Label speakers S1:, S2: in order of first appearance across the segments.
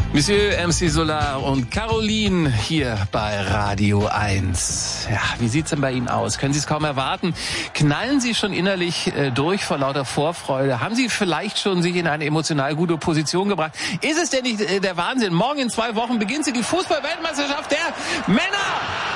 S1: Monsieur MC Solar und Caroline hier bei Radio 1. Ja, wie sieht's denn bei Ihnen aus? Können Sie es kaum erwarten? Knallen Sie schon innerlich durch vor lauter Vorfreude? Haben Sie vielleicht schon sich in eine emotional gute Position gebracht? Ist es denn nicht der Wahnsinn? Morgen in 2 Wochen beginnt sie die Fußball-Weltmeisterschaft der Männer!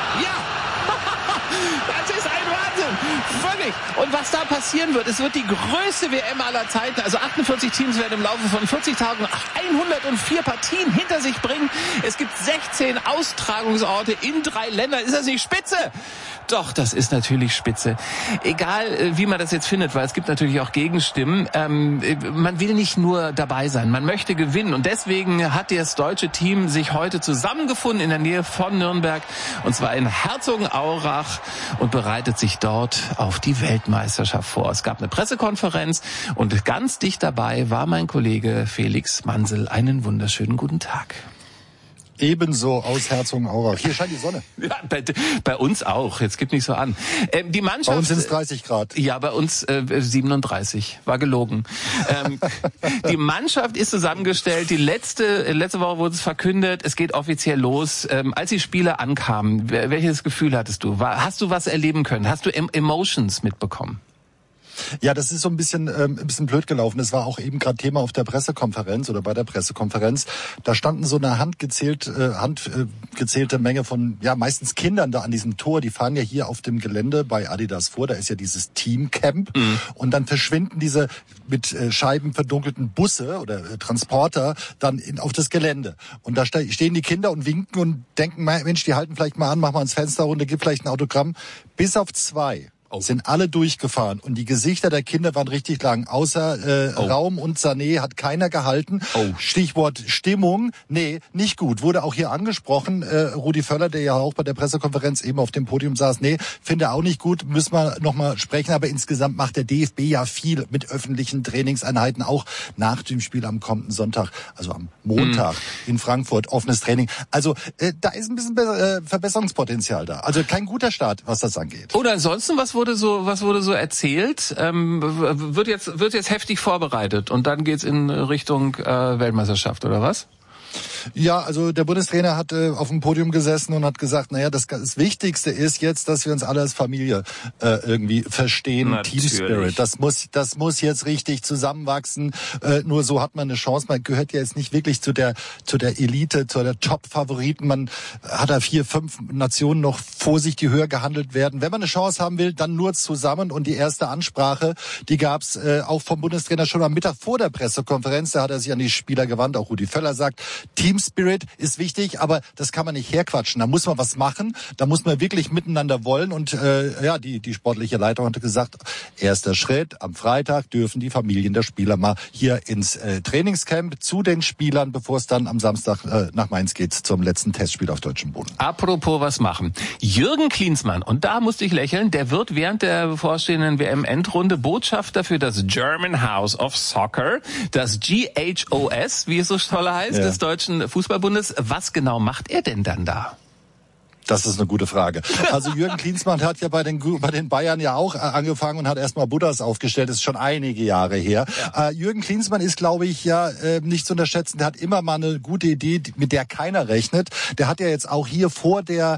S1: Ja! Das ist ein Wahnsinn! Völlig! Und was da passieren wird, es wird die größte WM aller Zeiten. Also 48 Teams werden im Laufe von 40 Tagen 104 Partien hinter sich bringen. Es gibt 16 Austragungsorte in 3 Ländern. Ist das nicht spitze? Doch, das ist natürlich spitze. Egal, wie man das jetzt findet, weil es gibt natürlich auch Gegenstimmen. Man will nicht nur dabei sein, man möchte gewinnen. Und deswegen hat das deutsche Team sich heute zusammengefunden in der Nähe von Nürnberg. Und zwar in Herzogenaurach und bereitet sich dort auf die Weltmeisterschaft vor. Es gab eine Pressekonferenz und ganz dicht dabei war mein Kollege Felix Mansel. Einen wunderschönen guten Tag.
S2: Ebenso aus Herzogenaurach. Hier scheint die Sonne.
S1: Ja, bei uns auch. Jetzt gibt nicht so an. Die Mannschaft.
S2: Bei uns sind es 30 Grad.
S1: Ja, bei uns 37. War gelogen. Die Mannschaft ist zusammengestellt. Die letzte Woche wurde es verkündet. Es geht offiziell los. Als die Spieler ankamen, welches Gefühl hattest du? Hast du was erleben können? Hast du Emotions mitbekommen?
S2: Ja, das ist so ein bisschen blöd gelaufen. Das war auch eben gerade Thema auf der Pressekonferenz oder bei der Pressekonferenz. Da standen so eine handgezählte Menge von, ja, meistens Kindern da an diesem Tor. Die fahren ja hier auf dem Gelände bei Adidas vor. Da ist ja dieses Teamcamp. Mhm. Und dann verschwinden diese mit Scheiben verdunkelten Busse oder Transporter dann auf das Gelände. Und da stehen die Kinder und winken und denken, Mensch, die halten vielleicht mal an, mach mal ins Fenster runter, gib vielleicht ein Autogramm. Bis auf 2. Sind alle durchgefahren und die Gesichter der Kinder waren richtig lang. Außer Raum und Sané hat keiner gehalten. Stichwort Stimmung, nee, nicht gut. Wurde auch hier angesprochen. Rudi Völler, der ja auch bei der Pressekonferenz eben auf dem Podium saß, nee, finde auch nicht gut. Müssen wir nochmal sprechen. Aber insgesamt macht der DFB ja viel mit öffentlichen Trainingseinheiten, auch nach dem Spiel am kommenden Sonntag, also am Montag in Frankfurt, offenes Training. Also da ist ein bisschen Verbesserungspotenzial da. Also kein guter Start, was das angeht.
S1: Oder ansonsten, was wurde so erzählt? Wird jetzt heftig vorbereitet und dann geht's in Richtung Weltmeisterschaft oder was?
S2: Ja, also der Bundestrainer hat auf dem Podium gesessen und hat gesagt, naja, das Wichtigste ist jetzt, dass wir uns alle als Familie irgendwie verstehen. Natürlich. Team Spirit, das muss jetzt richtig zusammenwachsen. Nur so hat man eine Chance. Man gehört ja jetzt nicht wirklich zu der Elite, zu der Top-Favoriten. Man hat da 4, 5 Nationen noch vor sich, die höher gehandelt werden. Wenn man eine Chance haben will, dann nur zusammen. Und die erste Ansprache, die gab's auch vom Bundestrainer schon am Mittag vor der Pressekonferenz. Da hat er sich an die Spieler gewandt. Auch Rudi Völler sagt, Team Spirit ist wichtig, aber das kann man nicht herquatschen. Da muss man was machen, da muss man wirklich miteinander wollen. Und die sportliche Leitung hatte gesagt, erster Schritt, am Freitag dürfen die Familien der Spieler mal hier ins Trainingscamp zu den Spielern, bevor es dann am Samstag nach Mainz geht zum letzten Testspiel auf deutschem Boden.
S1: Apropos was machen. Jürgen Klinsmann, und da musste ich lächeln, der wird während der bevorstehenden WM-Endrunde Botschafter für das German House of Soccer, das GHOS, wie es so toll heißt, des Deutschen Fußballbundes. Was genau macht er denn dann da?
S2: Das ist eine gute Frage. Also Jürgen Klinsmann hat ja bei den Bayern ja auch angefangen und hat erstmal Buddhas aufgestellt. Das ist schon einige Jahre her. Ja. Jürgen Klinsmann ist, glaube ich, nicht zu unterschätzen. Der hat immer mal eine gute Idee, mit der keiner rechnet. Der hat ja jetzt auch hier vor der,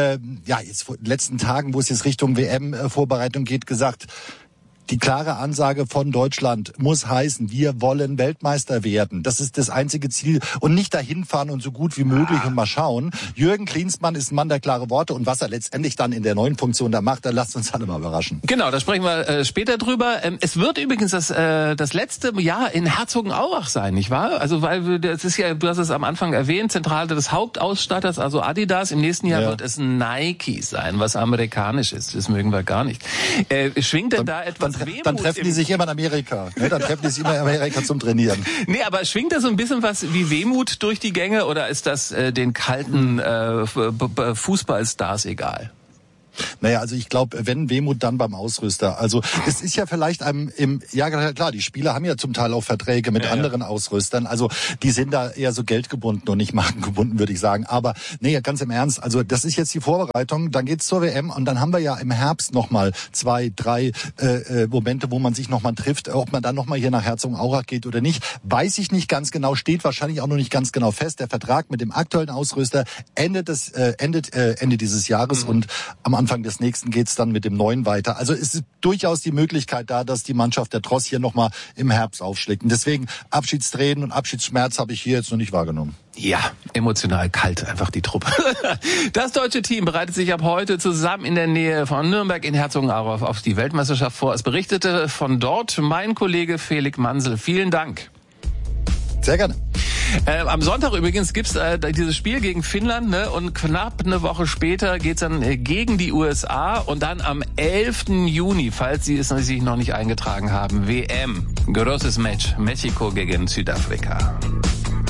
S2: jetzt vor den letzten Tagen, wo es jetzt Richtung WM-Vorbereitung geht, gesagt, die klare Ansage von Deutschland muss heißen, wir wollen Weltmeister werden. Das ist das einzige Ziel. Und nicht dahin fahren und so gut wie möglich und mal schauen. Jürgen Klinsmann ist ein Mann der klare Worte. Und was er letztendlich dann in der neuen Funktion da macht, da lasst uns alle mal überraschen.
S1: Genau, da sprechen wir später drüber. Es wird übrigens das letzte Jahr in Herzogenaurach sein, nicht wahr? Also weil das ist ja, du hast es am Anfang erwähnt, Zentrale des Hauptausstatters, also Adidas. Im nächsten Jahr wird es Nike sein, was amerikanisch ist. Das mögen wir gar nicht. Schwingt denn da etwas
S2: Dann treffen die sich immer in Amerika. Ne? Dann treffen die sich immer in Amerika zum Trainieren.
S1: Nee, aber schwingt da so ein bisschen was wie Wehmut durch die Gänge oder ist das den kalten Fußballstars egal?
S2: Naja, also ich glaube, wenn Wehmut, dann beim Ausrüster. Also es ist ja vielleicht ja klar, die Spieler haben ja zum Teil auch Verträge mit anderen Ausrüstern. Also die sind da eher so geldgebunden und nicht markengebunden, würde ich sagen. Aber nee, ganz im Ernst, also das ist jetzt die Vorbereitung, dann geht's zur WM und dann haben wir ja im Herbst nochmal 2, 3 Momente, wo man sich nochmal trifft. Ob man dann nochmal hier nach Herzogenaurach geht oder nicht, weiß ich nicht ganz genau, steht wahrscheinlich auch noch nicht ganz genau fest. Der Vertrag mit dem aktuellen Ausrüster endet Ende dieses Jahres und am Anfang des nächsten geht's dann mit dem neuen weiter. Also es ist durchaus die Möglichkeit da, dass die Mannschaft der Tross hier nochmal im Herbst aufschlägt. Und deswegen Abschiedstränen und Abschiedsschmerz habe ich hier jetzt noch nicht wahrgenommen.
S1: Ja, emotional kalt einfach die Truppe. Das deutsche Team bereitet sich ab heute zusammen in der Nähe von Nürnberg in Herzogenaurach auf die Weltmeisterschaft vor. Es berichtete von dort mein Kollege Felix Mansel. Vielen Dank.
S2: Sehr gerne.
S1: Am Sonntag übrigens gibt's dieses Spiel gegen Finnland, ne? Und knapp eine Woche später geht's dann gegen die USA und dann am 11. Juni, falls Sie es sich noch nicht eingetragen haben, WM. Großes Match. Mexiko gegen Südafrika.